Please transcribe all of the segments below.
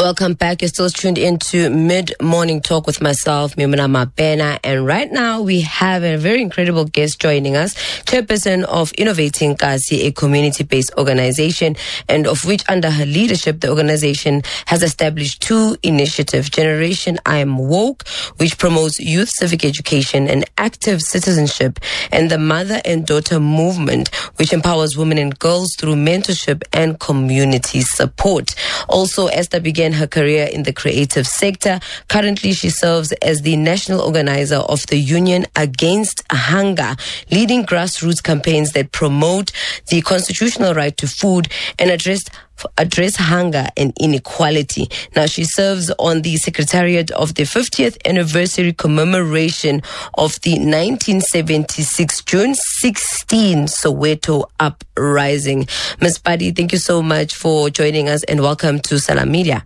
Welcome back. You're still tuned into Mid-Morning Talk with myself, Mimuna Mapena. And right now we have a very incredible guest joining us, chairperson of Innovating Kasi, a community-based organization, and of which under her leadership, the organization has established two initiatives. Generation I Am Woke, which promotes youth civic education and active citizenship, and the Mother and Daughter Movement, which empowers women and girls through mentorship and community support. Also, Esther began her career in the creative sector. Currently, she serves as the national organizer of the Union Against Hunger, leading grassroots campaigns that promote the constitutional right to food and address hunger and inequality. Now, she serves on the secretariat of the 50th anniversary commemoration of the 1976 June 16 Soweto uprising. Ms. Padi, thank you so much for joining us and welcome to Salam Media.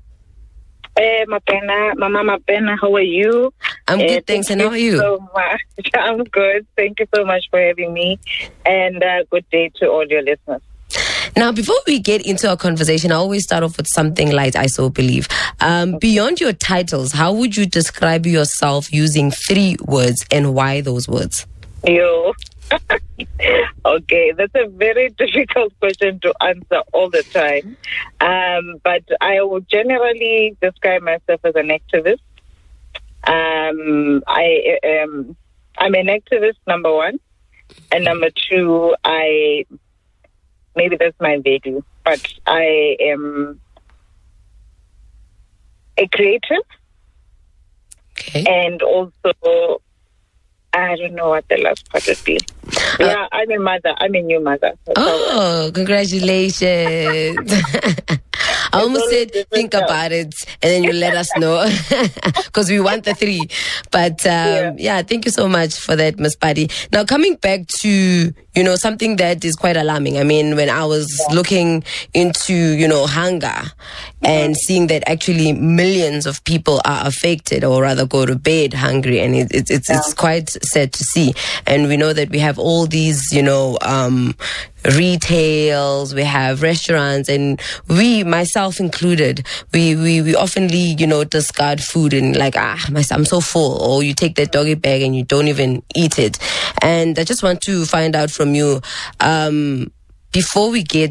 Mama Mapena, how are you? I'm good, thanks. And how are you? So much. I'm good. Thank you so much for having me. And good day to all your listeners. Now, before we get into our conversation, I always start off with something light, I so believe. Beyond your titles, how would you describe yourself using 3 words, and why those words? You. Okay, that's a very difficult question to answer all the time. But I would generally describe myself as an activist. I'm an activist, number one. And number two, maybe that's my value, but I am a creative. Okay. And also, I don't know what the last part would be. Yeah, I'm a mother. I'm a new mother. Oh, congratulations. I almost said think about it and then you let us know because we want the 3. But yeah, thank you so much for that, Ms. Padi. Now, coming back to, something that is quite alarming. I mean, when I was looking into, hunger and seeing that actually millions of people are affected or rather go to bed hungry, and it's quite sad to see. And we know that we have all these, retails, we have restaurants, and we, myself included, we oftenly, discard food and like, I'm so full, or you take that doggy bag and you don't even eat it. And I just want to find out from you, before we get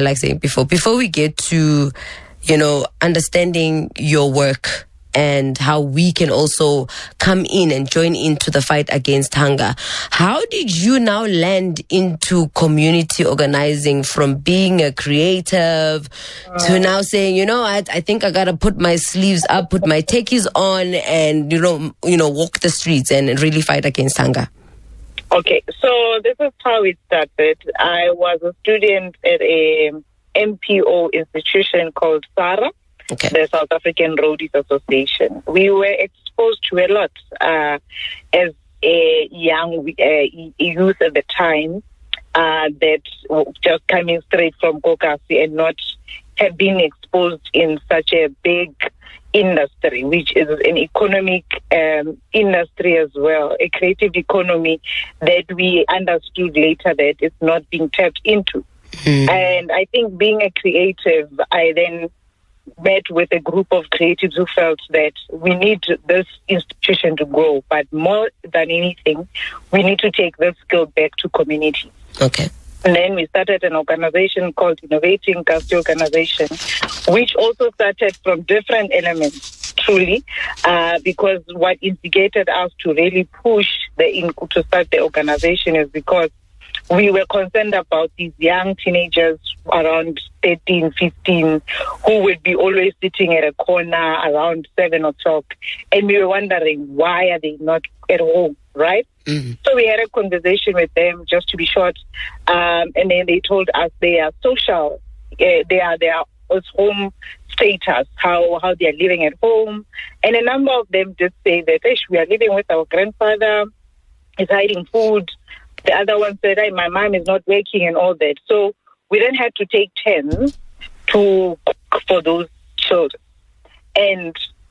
to, understanding your work and how we can also come in and join into the fight against hunger. How did you now land into community organizing from being a creative to now saying, I think I got to put my sleeves up, put my techies on and, walk the streets and really fight against hunger? Okay, so this is how it started. I was a student at a MPO institution called SARA. Okay. The South African Roadies Association. We were exposed to a lot as a young youth at the time that just coming straight from Kokasi and not have been exposed in such a big industry, which is an economic industry as well, a creative economy that we understood later that it's not being tapped into. And I think being a creative, I then met with a group of creatives who felt that we need this institution to grow, but more than anything, we need to take this skill back to community. Okay. And then we started an organization called Innovating Kasi Organization, which also started from different elements, truly, because what instigated us to really push to start the organization is because we were concerned about these young teenagers around 13, 15, who would be always sitting at a corner around 7 o'clock. And we were wondering, why are they not at home, right? Mm-hmm. So we had a conversation with them, just to be short. And then they told us they are social, they are home status, how they are living at home. And a number of them did say that, we are living with our grandfather, he's hiding food. The other one said, my mom is not working and all that. So we then had to take turns to cook for those children. And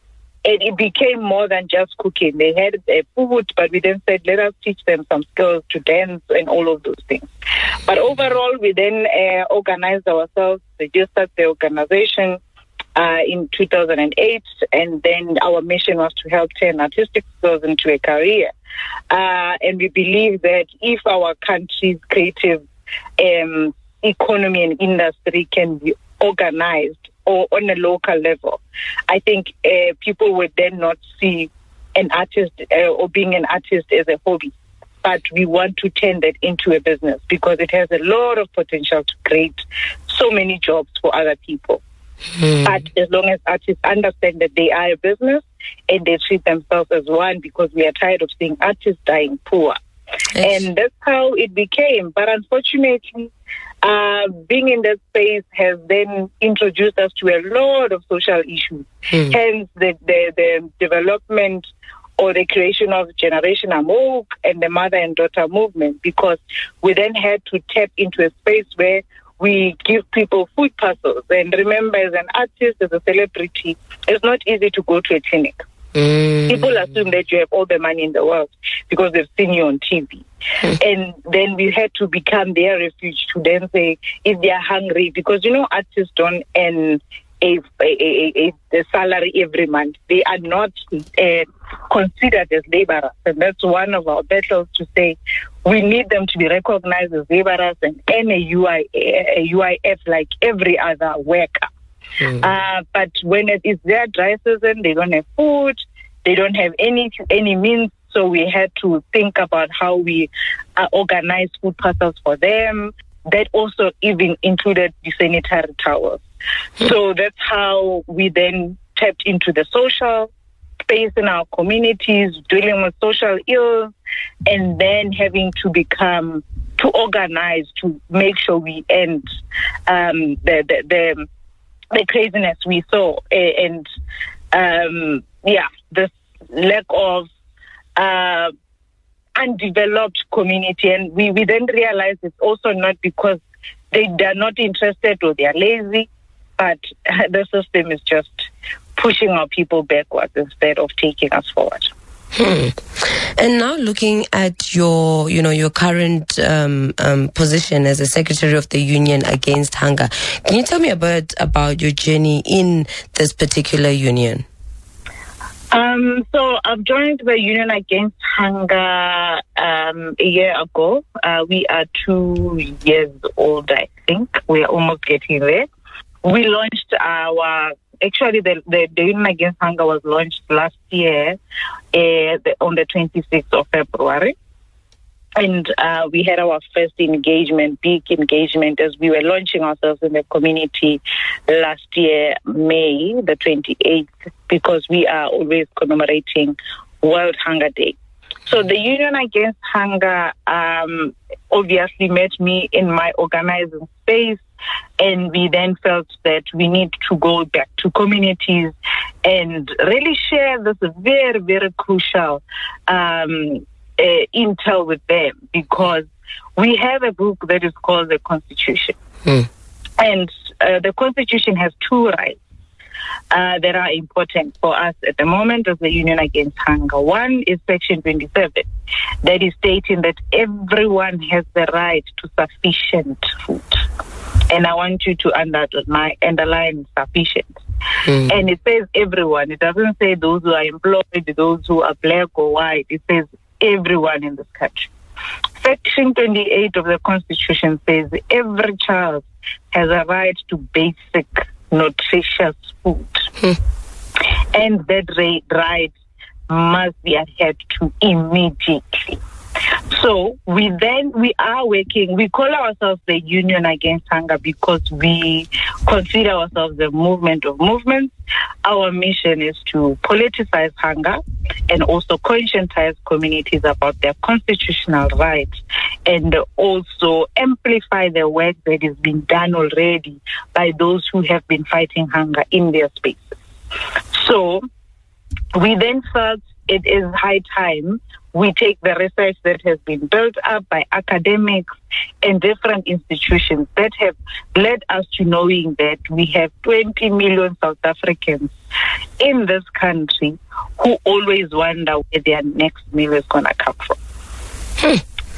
it became more than just cooking. They had food, but we then said, let us teach them some skills to dance and all of those things. But overall, we then organized ourselves, registered the organization, in 2008, and then our mission was to help 10 artistic schools into a career. And we believe that if our country's creative economy and industry can be organized or on a local level, I think people would then not see an artist or being an artist as a hobby. But we want to turn that into a business because it has a lot of potential to create so many jobs for other people. But as long as artists understand that they are a business and they treat themselves as one, because we are tired of seeing artists dying poor. Yes. And that's how it became. But unfortunately, being in that space has then introduced us to a lot of social issues. Hence, the development or the creation of Generation Amok and the mother and daughter movement, because we then had to tap into a space where we give people food parcels. And remember, as an artist, as a celebrity, it's not easy to go to a clinic. People assume that you have all the money in the world because they've seen you on TV. And then we had to become their refuge to then say, if they are hungry, because, artists don't earn a salary every month. They are not considered as laborers. And that's one of our battles, to say we need them to be recognized as laborers and earn a UIF like every other worker. But when it is their dry season, they don't have food, they don't have any means. So we had to think about how we organize food parcels for them. That also even included the sanitary towels. So that's how we then tapped into the social space in our communities, dealing with social ills, and then having to organize to make sure we end the craziness we saw, and this lack of undeveloped community. And we then realized it's also not because they're not interested or they're lazy, but the system is just pushing our people backwards instead of taking us forward. And now looking at your current position as a secretary of the Union Against Hunger, can you tell me a bit about your journey in this particular union? So I've joined the Union Against Hunger a year ago. We are 2 years old, I think. We are almost getting there. We launched the Union Against Hunger was launched last year on the 26th of February. And we had our first big engagement, as we were launching ourselves in the community last year, May the 28th, because we are always commemorating World Hunger Day. So the Union Against Hunger obviously met me in my organizing space, and we then felt that we need to go back to communities and really share this very, very crucial intel with them, because we have a book that is called the Constitution. And the Constitution has 2 rights that are important for us at the moment as the Union Against Hunger. One is Section 27, that is stating that everyone has the right to sufficient food. And I want you to underline sufficient. And it says everyone. It doesn't say those who are employed, those who are black or white. It says everyone in this country. Section 28 of the Constitution says every child has a right to basic nutritious food. And that right must be adhered to immediately. So we are working, we call ourselves the Union Against Hunger because we consider ourselves the movement of movements. Our mission is to politicize hunger and also conscientize communities about their constitutional rights, and also amplify the work that is being done already by those who have been fighting hunger in their spaces. So we then felt it is high time we take the research that has been built up by academics and different institutions that have led us to knowing that we have 20 million South Africans in this country who always wonder where their next meal is going to come from.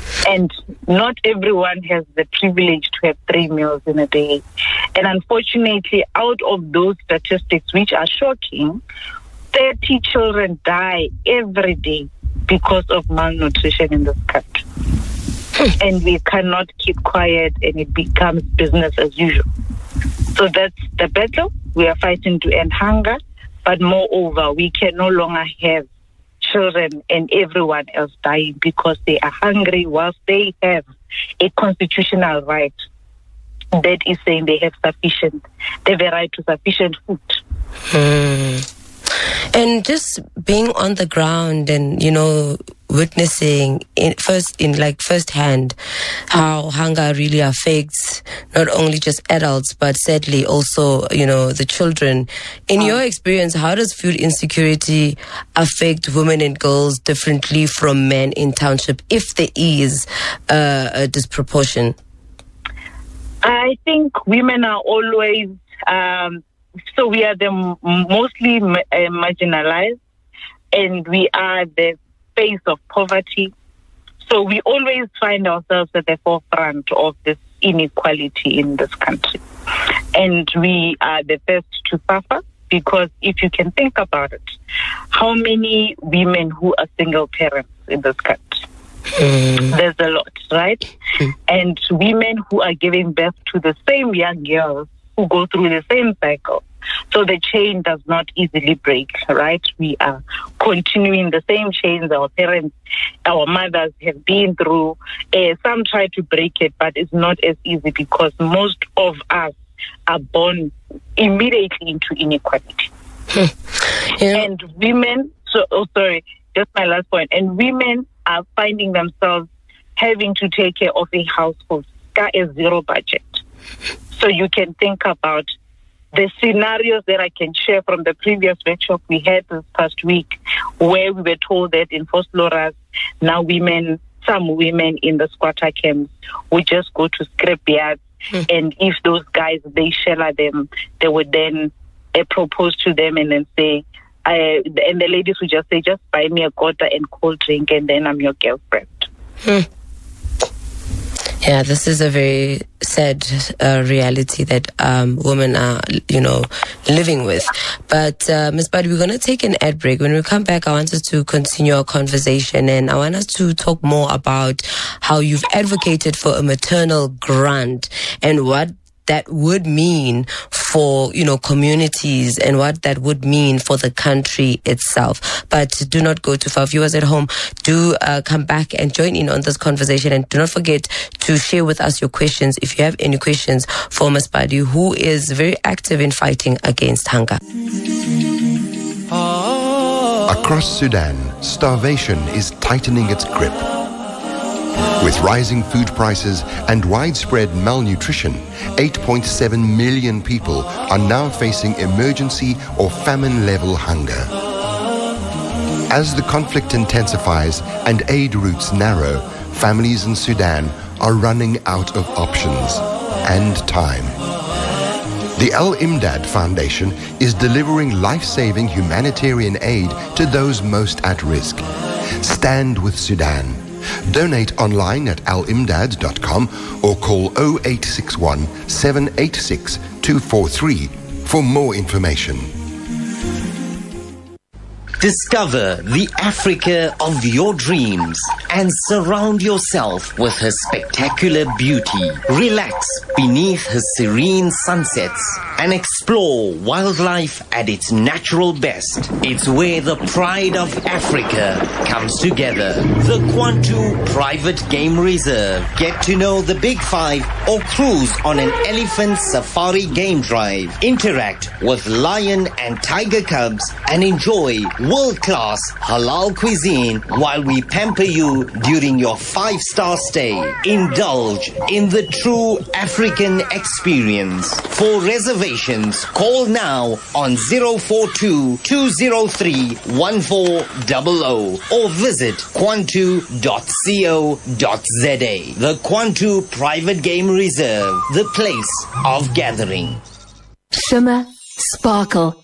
And not everyone has the privilege to have 3 meals in a day. And unfortunately, out of those statistics, which are shocking, 30 children die every day because of malnutrition in this country. And we cannot keep quiet, and it becomes business as usual. So that's the battle. We are fighting to end hunger, but moreover, we can no longer have children and everyone else dying because they are hungry whilst they have a constitutional right that is saying they have a right to sufficient food. And just being on the ground and, witnessing firsthand how hunger really affects not only just adults, but sadly also, the children. In your experience, how does food insecurity affect women and girls differently from men in township, if there is a disproportion? I think women are always, so we are the mostly marginalized, and we are the face of poverty. So we always find ourselves at the forefront of this inequality in this country. And we are the first to suffer, because if you can think about it, how many women who are single parents in this country? There's a lot, right? And women who are giving birth to the same young girls who go through the same cycle. So the chain does not easily break, right? We are continuing the same chains our parents, our mothers have been through. Some try to break it, but it's not as easy because most of us are born immediately into inequality. And women, just my last point, and women are finding themselves having to take care of a household. That is zero budget. So you can think about the scenarios that I can share from the previous workshop we had this past week, where we were told that in Vosloorus, now some women in the squatter camps would just go to scrap yards, and if those guys, they shelter them, they would then propose to them and then say, and the ladies would just say, just buy me a quarter and cold drink, and then I'm your girlfriend. Yeah, this is a very sad reality that women are, living with. But, Ms. Buddy, we're going to take an ad break. When we come back, I want us to continue our conversation, and I want us to talk more about how you've advocated for a maternal grant and what that would mean for, communities and what that would mean for the country itself. But do not go too far. Viewers at home, do come back and join in on this conversation. And do not forget to share with us your questions if you have any questions for Ms. Buddy, who is very active in fighting against hunger. Across Sudan, starvation is tightening its grip. With rising food prices and widespread malnutrition, 8.7 million people are now facing emergency or famine-level hunger. As the conflict intensifies and aid routes narrow, families in Sudan are running out of options and time. The Al Imdad Foundation is delivering life-saving humanitarian aid to those most at risk. Stand with Sudan. Donate online at alimdad.com or call 0861 786 243 for more information. Discover the Africa of your dreams and surround yourself with her spectacular beauty. Relax beneath her serene sunsets and explore wildlife at its natural best. It's where the pride of Africa comes together. The Kwantu Private Game Reserve. Get to know the Big Five or cruise on an elephant safari game drive. Interact with lion and tiger cubs and enjoy world-class halal cuisine while we pamper you during your 5-star stay. Indulge in the true African experience. For reservations, call now on 042-203-1400 or visit kwantu.co.za. The Kwantu Private Game Reserve, the place of gathering. Shimmer, sparkle,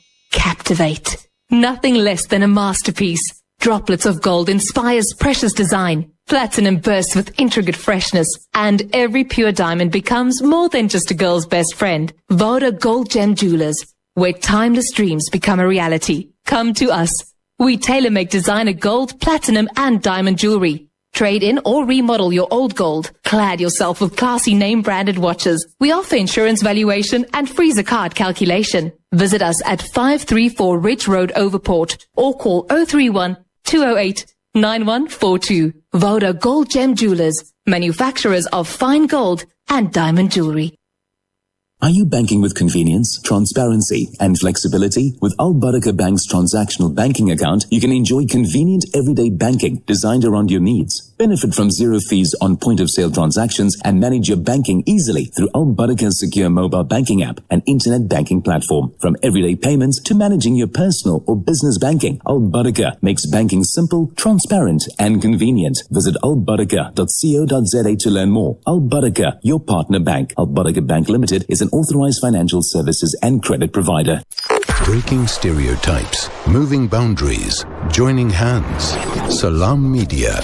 captivate. Nothing less than a masterpiece. Droplets of Gold inspires precious design. Platinum bursts with intricate freshness, and every pure diamond becomes more than just a girl's best friend. Voda Gold Gem Jewelers, where timeless dreams become a reality. Come to us. We tailor-make designer gold, platinum, and diamond jewelry. Trade in or remodel your old gold. Clad yourself with classy name-branded watches. We offer insurance valuation and freezer card calculation. Visit us at 534 Ridge Road, Overport, or call 031 208 9142. Voda Gold Gem Jewelers, manufacturers of fine gold and diamond jewelry. Are you banking with convenience, transparency, and flexibility? With Al Baraka Bank's transactional banking account, you can enjoy convenient everyday banking designed around your needs. Benefit from zero fees on point-of-sale transactions and manage your banking easily through Al Baraka's secure mobile banking app and internet banking platform. From everyday payments to managing your personal or business banking, Al Baraka makes banking simple, transparent, and convenient. Visit albaraka.co.za to learn more. Al Baraka, your partner bank. Al Baraka Bank Limited is an authorized financial services and credit provider. Breaking stereotypes, moving boundaries, joining hands. Salam Media.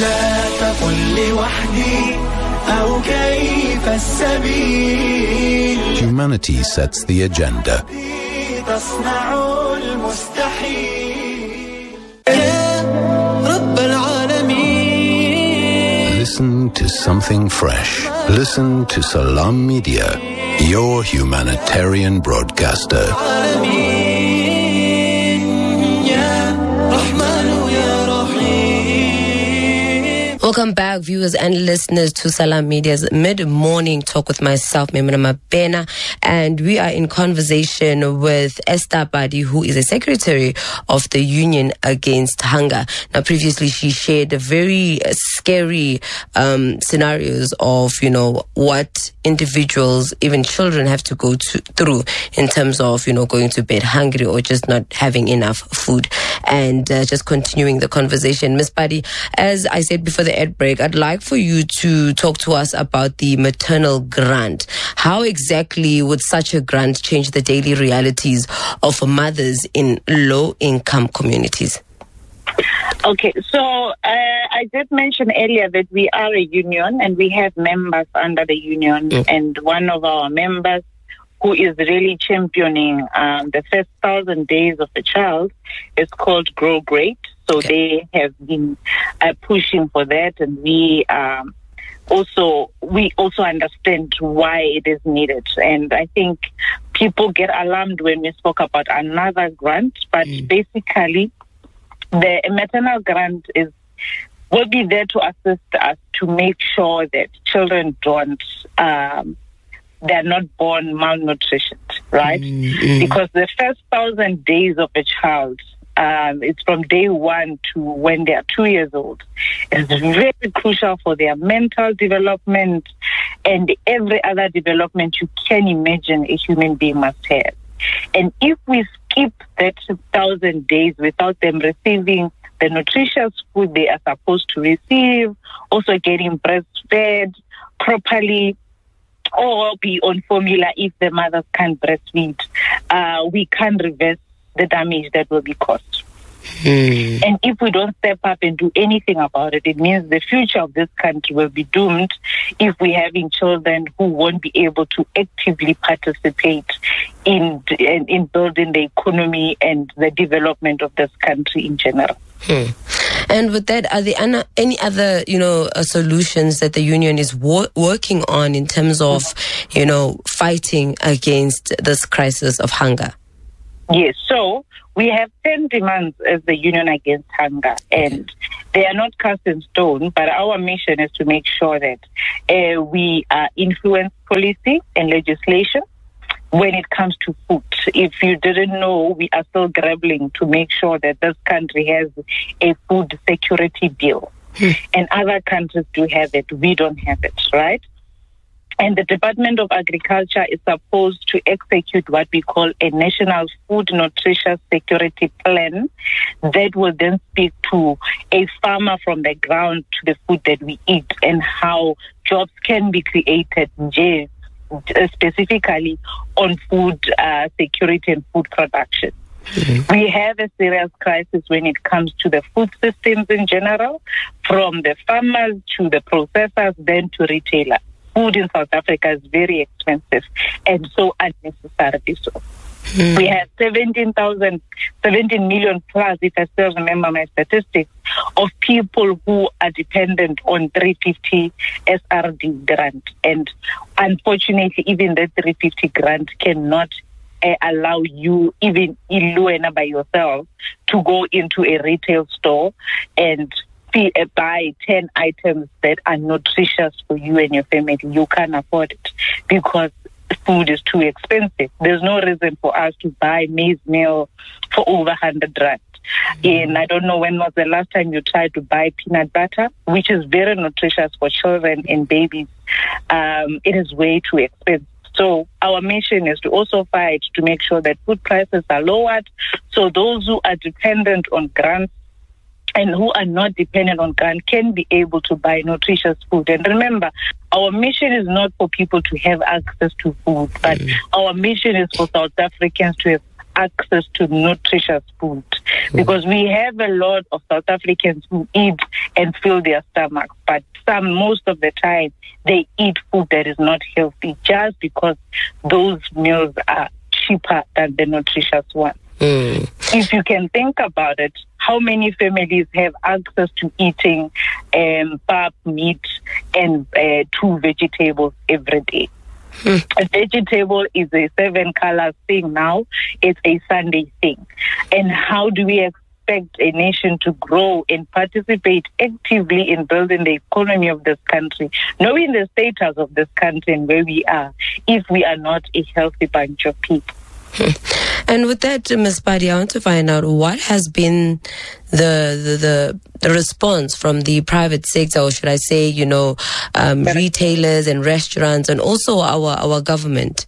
Humanity sets the agenda. Listen to something fresh. Listen to Salam Media, your humanitarian broadcaster. Welcome back, viewers and listeners, to Salam Media's mid-morning talk with myself, Memuna Mabena, and we are in conversation with Esther Badi, who is a secretary of the Union Against Hunger. Now, previously, she shared very scary scenarios of, what individuals, even children, have to go through in terms of, going to bed hungry or just not having enough food. And just continuing the conversation, Ms. Badi, as I said before the ad break, I'd like for you to talk to us about the maternal grant. How exactly would such a grant change the daily realities of mothers in low-income communities? Okay, so I did mention earlier that we are a union and we have members under the union, and one of our members who is really championing the first 1,000 days of the child is called Grow Great. So they have been pushing for that, and we also understand why it is needed. And I think people get alarmed when we spoke about another grant, but basically the maternal grant will be there to assist us to make sure that children they're not born malnutritioned, right? Because the first 1,000 days of a child, it's from day one to when they are 2 years old. It's very crucial for their mental development and every other development you can imagine a human being must have. And if we skip that 1,000 days without them receiving the nutritious food they are supposed to receive, also getting breastfed properly, or be on formula if the mothers can't breastfeed, we can't reverse the damage that will be caused. And if we don't step up and do anything about it, it means the future of this country will be doomed if we're having children who won't be able to actively participate in building the economy and the development of this country in general. And with that, are there any other, solutions that the union is working on in terms of, fighting against this crisis of hunger? Yes, so we have 10 demands as the Union Against Hunger, and they are not cast in stone, but our mission is to make sure that we influence policy and legislation when it comes to food. If you didn't know, we are still grappling to make sure that this country has a food security bill. And other countries do have it. We don't have it, right? And the Department of Agriculture is supposed to execute what we call a National Food Nutrition Security Plan that will then speak to a farmer from the ground to the food that we eat and how jobs can be created specifically on food security and food production. We have a serious crisis when it comes to the food systems in general, from the farmers to the processors, then to retailers. Food in South Africa is very expensive and so unnecessarily so. We have 17 million plus, if I still remember my statistics, of people who are dependent on 350 SRD grant. And unfortunately, even that 350 grant cannot allow you, even Iluena by yourself, to go into a retail store and buy 10 items that are nutritious for you and your family. You can't afford it because food is too expensive. There's no reason for us to buy maize meal for over 100 rand. And I don't know when was the last time you tried to buy peanut butter, which is very nutritious for children and babies. It is way too expensive. So our mission is to also fight to make sure that food prices are lowered, so those who are dependent on grants and who are not dependent on grant can be able to buy nutritious food. And remember, our mission is not for people to have access to food, but our mission is for South Africans to have access to nutritious food. Because we have a lot of South Africans who eat and fill their stomachs, but most of the time, they eat food that is not healthy just because those meals are cheaper than the nutritious ones. If you can think about it, how many families have access to eating pap, meat, and 2 vegetables every day? A vegetable is a 7-color thing now. It's a Sunday thing. And how do we expect a nation to grow and participate actively in building the economy of this country, knowing the status of this country and where we are, if we are not a healthy bunch of people? And with that, Ms. Padi, I want to find out what has been the response from the private sector, or should I say, retailers and restaurants, and also our government.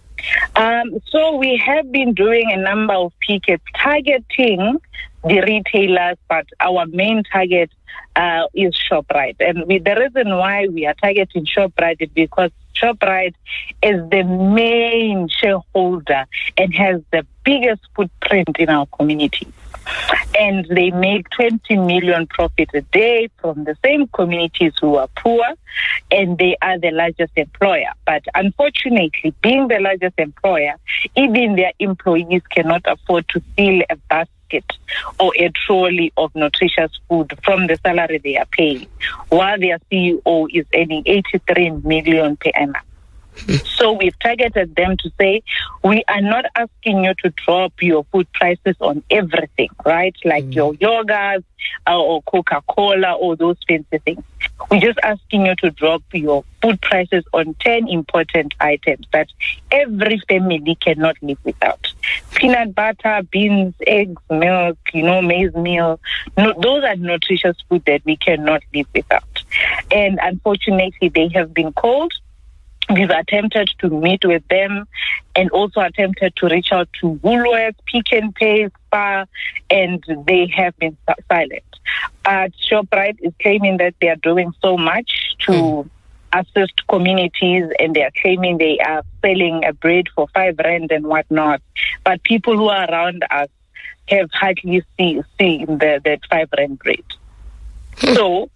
So we have been doing a number of pickets targeting the retailers, but our main target is ShopRite. And the reason why we are targeting ShopRite is because ShopRite is the main shareholder and has the biggest footprint in our community. And they make 20 million profit a day from the same communities who are poor, and they are the largest employer. But unfortunately, being the largest employer, even their employees cannot afford to fill a basket or a trolley of nutritious food from the salary they are paying, while their CEO is earning 83 million per annum. So we've targeted them to say, we are not asking you to drop your food prices on everything, right? Like your yogurts or Coca-Cola or those fancy things. We're just asking you to drop your food prices on 10 important items that every family cannot live without. Peanut butter, beans, eggs, milk, maize meal. No, those are nutritious food that we cannot live without. And unfortunately, they have been called. We've attempted to meet with them and also attempted to reach out to Woolworths, Pick n Pay, Spar, and they have been silent. ShopRite is claiming that they are doing so much to assist communities, and they are claiming they are selling a bread for 5 rand and whatnot. But people who are around us have hardly seen that 5 rand bread. So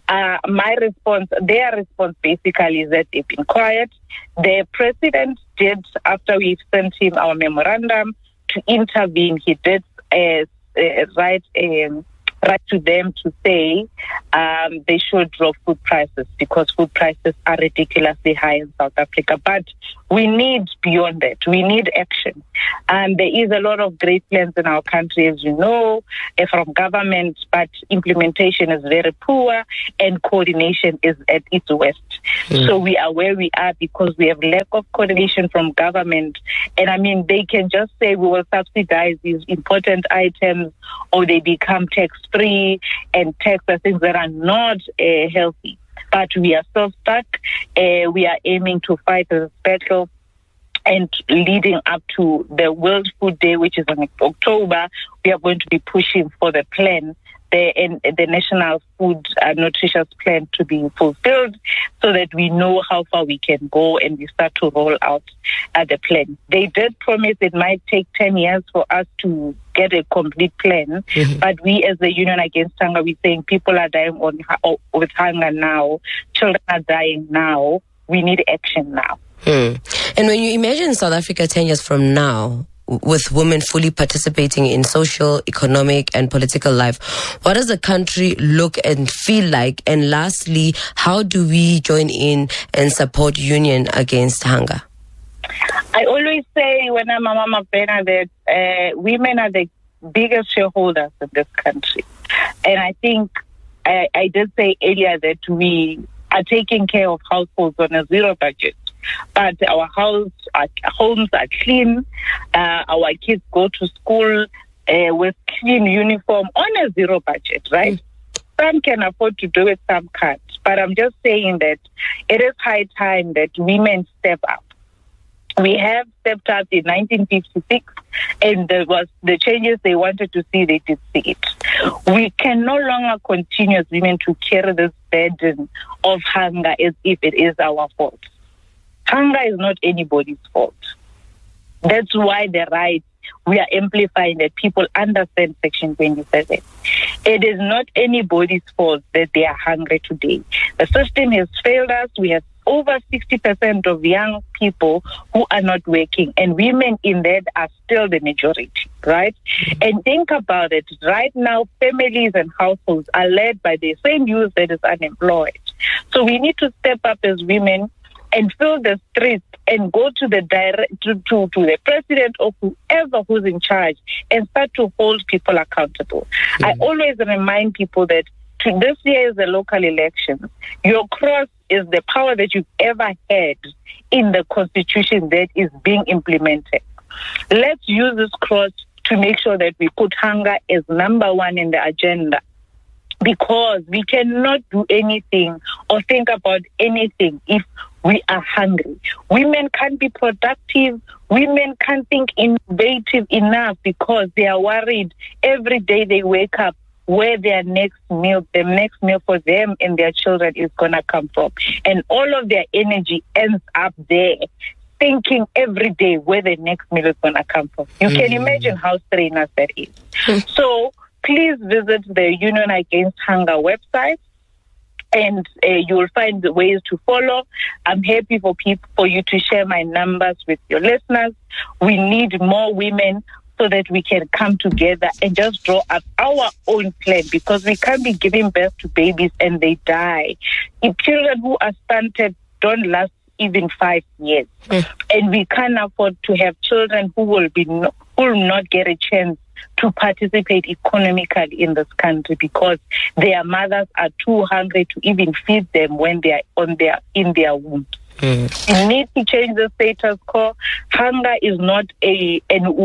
their response basically is that they've been quiet. The president did, after we sent him our memorandum to intervene, he did write to them to say they should drop food prices because food prices are ridiculously high in South Africa. But we need beyond that. We need action. And there is a lot of great plans in our country, as you know, from government, but implementation is very poor and coordination is at its worst. So we are where we are because we have lack of coordination from government. And they can just say we will subsidize these important items or they become tax-free and tax the things that are not healthy. But we are still stuck. We are aiming to fight this battle. And leading up to the World Food Day, which is in October, we are going to be pushing for the plan the National Food Nutritious Plan to be fulfilled, so that we know how far we can go and we start to roll out the plan. They did promise it might take 10 years for us to get a complete plan, but we as the Union Against Hunger, we're saying people are dying with hunger now, children are dying now, we need action now. And when you imagine South Africa 10 years from now, with women fully participating in social, economic, and political life, what does the country look and feel like? And lastly, how do we join in and support Union Against Hunger? I always say when I'm a Mama Bena that women are the biggest shareholders in this country. And I think I did say earlier that we are taking care of households on a zero budget. But our homes are clean. Our kids go to school with clean uniform on a zero budget, right? Some can afford to do it, some can't. But I'm just saying that it is high time that women step up. We have stepped up in 1956, and there was the changes they wanted to see, they did see it. We can no longer continue as women to carry this burden of hunger as if it is our fault. Hunger is not anybody's fault. That's why the rights, we are amplifying that people understand Section 27. It is not anybody's fault that they are hungry today. The system has failed us. We have over 60% of young people who are not working, and women in that are still the majority, right? And think about it. Right now, families and households are led by the same youth that is unemployed. So we need to step up as women and fill the streets and go to the to the president or whoever who's in charge and start to hold people accountable. I always remind people that this year is the local elections. Your cross is the power that you've ever had in the constitution that is being implemented. Let's use this cross to make sure that we put hunger as number one in the agenda. Because we cannot do anything or think about anything if we are hungry. Women can't be productive. Women can't think innovative enough because they are worried every day they wake up where the next meal for them and their children is going to come from. And all of their energy ends up there, thinking every day where the next meal is going to come from. You can imagine how strenuous that is. So please visit the Union Against Hunger website, and you will find the ways to follow. I'm happy for you to share my numbers with your listeners. We need more women so that we can come together and just draw up our own plan, because we can't be giving birth to babies and they die. If children who are stunted don't last even 5 years, and we can't afford to have children who will not get a chance to participate economically in this country because their mothers are too hungry to even feed them when they are in their womb. We need to change the status quo. Hunger is not a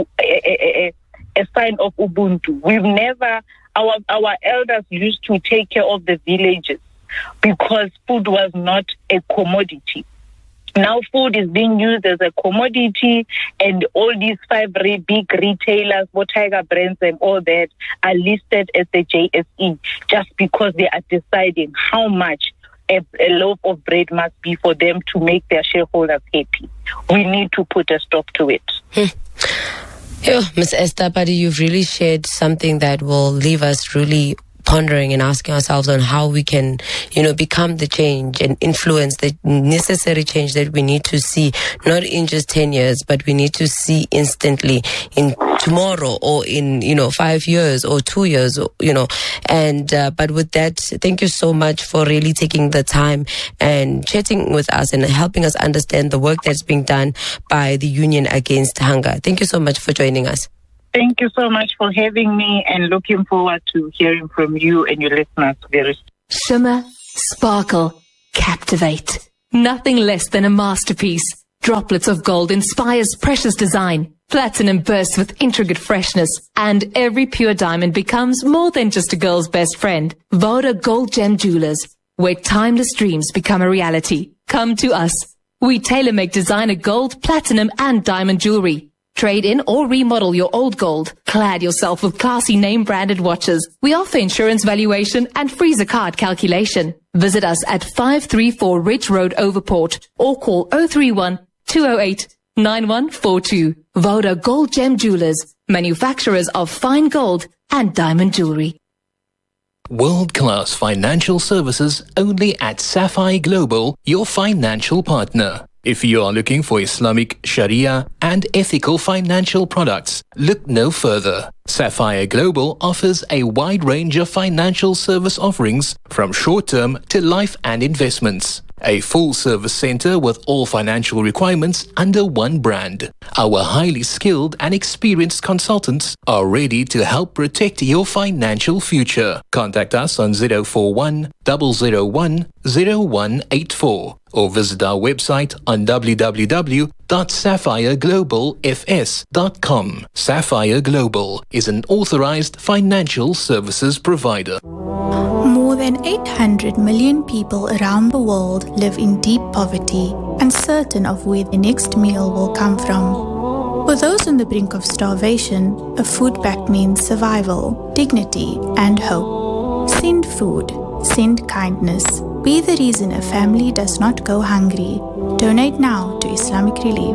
sign of Ubuntu. Our elders used to take care of the villages because food was not a commodity. Now food is being used as a commodity, and all these 5 big retailers, Tiger Brands and all that, are listed as the JSE just because they are deciding how much a loaf of bread must be for them to make their shareholders happy. We need to put a stop to it. Ms. Esther Padi, you've really shared something that will leave us really pondering and asking ourselves on how we can, become the change and influence the necessary change that we need to see, not in just 10 years, but we need to see instantly in tomorrow or in, 5 years or 2 years, but with that, thank you so much for really taking the time and chatting with us and helping us understand the work that's being done by the Union Against Hunger. Thank you so much for joining us. Thank you so much for having me, and looking forward to hearing from you and your listeners very soon. Shimmer, sparkle, captivate. Nothing less than a masterpiece. Droplets of gold inspires precious design. Platinum bursts with intricate freshness, and every pure diamond becomes more than just a girl's best friend. Voda Gold Gem Jewelers, where timeless dreams become a reality. Come to us. We tailor-make designer gold, platinum, and diamond jewelry. Trade in or remodel your old gold. Clad yourself with classy name-branded watches. We offer insurance valuation and freezer card calculation. Visit us at 534 Ridge Road, Overport, or call 031 208 9142. Voda Gold Gem Jewelers, manufacturers of fine gold and diamond jewelry. World-class financial services only at Sapphire Global, your financial partner. If you are looking for Islamic, Sharia and ethical financial products, look no further. Sapphire Global offers a wide range of financial service offerings from short-term to life and investments. A full-service center with all financial requirements under one brand. Our highly skilled and experienced consultants are ready to help protect your financial future. Contact us on 041 001 0184 or visit our website on www.sapphireglobalfs.com. Sapphire Global is an authorized financial services provider. More than 800 million people around the world live in deep poverty, uncertain of where the next meal will come from. For those on the brink of starvation, a food pack means survival, dignity, and hope. Send food. Send kindness. Be the reason a family does not go hungry. Donate now to Islamic Relief.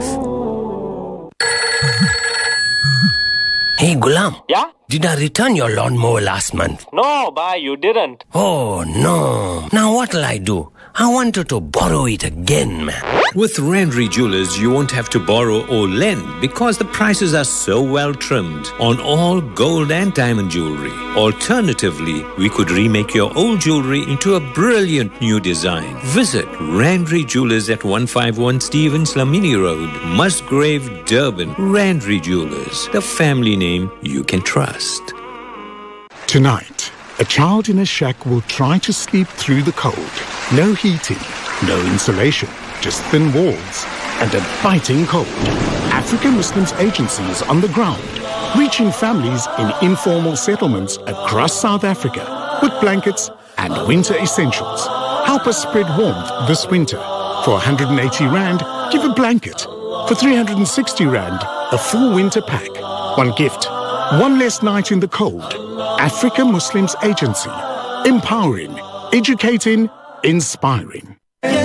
Hey, Gulam. Yeah? Did I return your lawnmower last month? No, bhai, you didn't. Oh, no. Now what'll I do? I wanted to borrow it again, man. With Randry Jewelers, you won't have to borrow or lend because the prices are so well trimmed on all gold and diamond jewelry. Alternatively, we could remake your old jewelry into a brilliant new design. Visit Randry Jewelers at 151 Stevens Lamini Road, Musgrave, Durban. Randry Jewelers, the family name you can trust. Tonight, a child in a shack will try to sleep through the cold. No heating, no insulation, just thin walls and a biting cold. African Muslims Agency is on the ground, reaching families in informal settlements across South Africa with blankets and winter essentials. Help us spread warmth this winter. For 180 Rand, give a blanket. For 360 Rand, a full winter pack. One gift, one less night in the cold. African Muslims Agency. Empowering, educating, inspiring.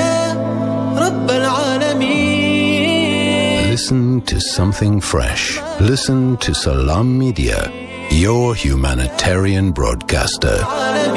Listen to something fresh. Listen to Salam Media, your humanitarian broadcaster.